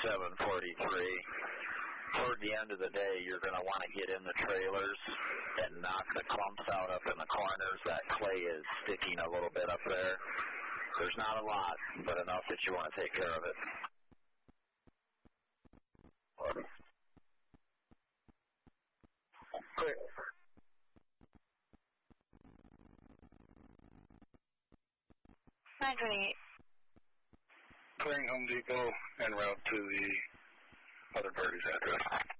743. Toward the end of the day, you're going to want to get in the trailers and knock the clumps out up in the corners. That clay is sticking a little bit up there. There's not a lot, but enough that you want to take care of it. Clear. Clearing Home Depot en route to the other party's address.